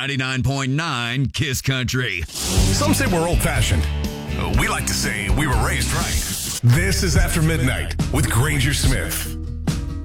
99.9 Kiss Country. Some say we're old-fashioned. We like to say we were raised right. This is After Midnight with Granger Smith.